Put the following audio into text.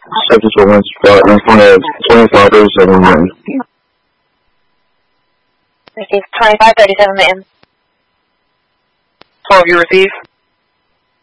Second to one spot in front of 2537 ma'am. Receive 2537 ma'am. 12 you receive.